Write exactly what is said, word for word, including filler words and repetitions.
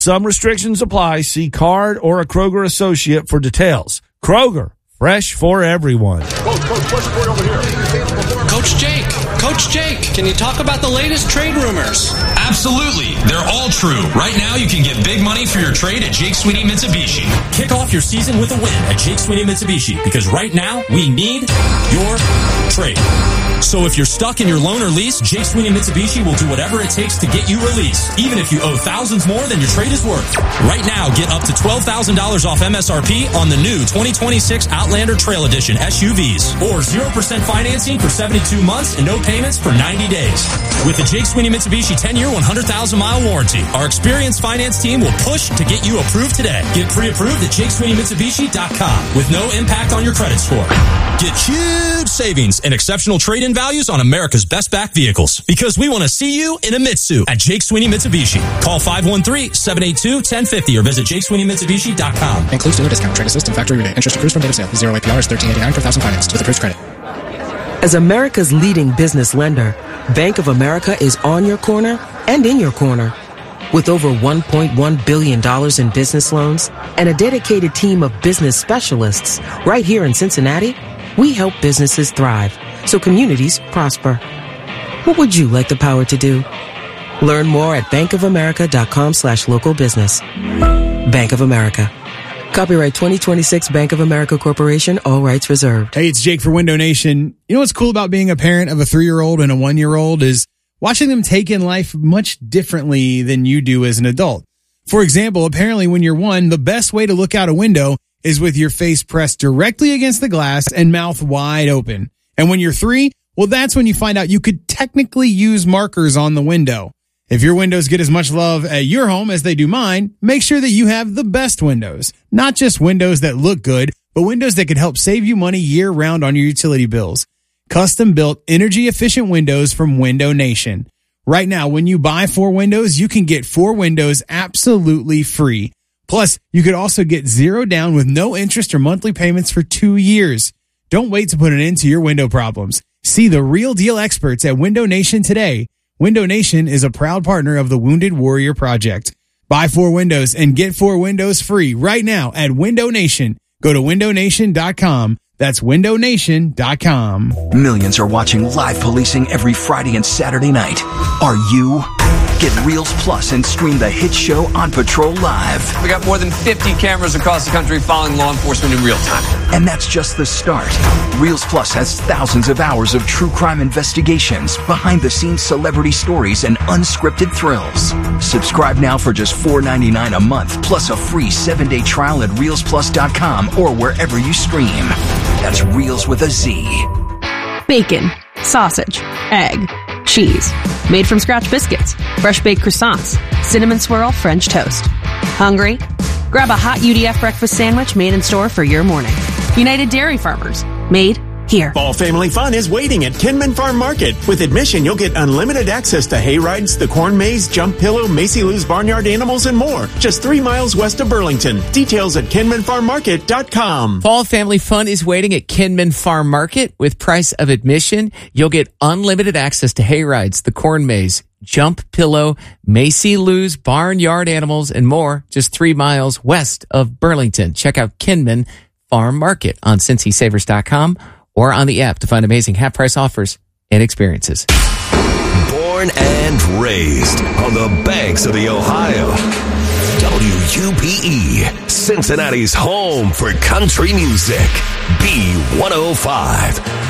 Some restrictions apply. See Card or a Kroger associate for details. Kroger, fresh for everyone. Coach Jake, Coach Jake, can you talk about the latest trade rumors? Absolutely. They're all true. Right now, you can get big money for your trade at Jake Sweeney Mitsubishi. Kick off your season with a win at Jake Sweeney Mitsubishi, because right now, we need your trade. So if you're stuck in your loan or lease, Jake Sweeney Mitsubishi will do whatever it takes to get you released, even if you owe thousands more than your trade is worth. Right now, get up to twelve thousand dollars off M S R P on the new twenty twenty-six Outlander Trail Edition S U Vs, or zero percent financing for seventy-two months and no payments for ninety days. With the Jake Sweeney Mitsubishi ten-year, one hundred thousand mile warranty, our experienced finance team will push to get you approved today. Get pre-approved at Jake Sweeney Mitsubishi dot com with no impact on your credit score. Get huge savings and exceptional trade-in values on America's best back vehicles, because we want to see you in a Mitsu at Jake Sweeney Mitsubishi. Call five one three, seven eight two, one zero five zero or visit Jake Sweeney Mitsubishi dot com. Includes dealer discount, trade assist, and factory rebate. Interest accrues from date of sale. Zero A P R is thirteen eighty-nine per thousand financed with approved credit. As America's leading business lender, Bank of America is on your corner and in your corner. With over one point one billion dollars in business loans and a dedicated team of business specialists right here in Cincinnati, we help businesses thrive so communities prosper. What would you like the power to do? Learn more at bankofamerica.com slash local business. Bank of America. Copyright twenty twenty-six Bank of America Corporation. All rights reserved. Hey, it's Jake for Window Nation. You know what's cool about being a parent of a three-year-old and a one-year-old is watching them take in life much differently than you do as an adult. For example, apparently when you're one, the best way to look out a window is with your face pressed directly against the glass and mouth wide open. And when you're three, well, that's when you find out you could technically use markers on the window. If your windows get as much love at your home as they do mine, make sure that you have the best windows. Not just windows that look good, but windows that could help save you money year-round on your utility bills. Custom-built, energy-efficient windows from Window Nation. Right now, when you buy four windows, you can get four windows absolutely free. Plus, you could also get zero down with no interest or monthly payments for two years. Don't wait to put an end to your window problems. See the real deal experts at Window Nation today. Window Nation is a proud partner of the Wounded Warrior Project. Buy four windows and get four windows free right now at Window Nation. Go to window nation dot com. That's window nation dot com. Millions are watching live policing every Friday and Saturday night. Are you? Get Reels Plus and stream the hit show On Patrol Live. We got more than fifty cameras across the country following law enforcement in real time. And that's just the start. Reels Plus has thousands of hours of true crime investigations, behind-the-scenes celebrity stories, and unscripted thrills. Subscribe now for just four ninety-nine a month, plus a free seven-day trial at reels plus dot com or wherever you stream. That's Reels with a Z. Bacon, sausage, egg, cheese, made from scratch biscuits, fresh baked croissants, cinnamon swirl French toast. Hungry? Grab a hot U D F breakfast sandwich made in store for your morning. United Dairy Farmers, made here. Fall family fun is waiting at Kinman Farm Market. With admission, you'll get unlimited access to hay rides, the corn maze, jump pillow, Macy Lou's barnyard animals, and more. Just three miles west of Burlington. Details at kinman farm market dot com. Fall family fun is waiting at Kinman Farm Market. With price of admission, you'll get unlimited access to hay rides, the corn maze, jump pillow, Macy Lou's barnyard animals, and more. Just three miles west of Burlington. Check out Kinman Farm Market on cincy savers dot com. or on the app to find amazing half-price offers and experiences. Born and raised on the banks of the Ohio. W U P E, Cincinnati's home for country music. B one oh five.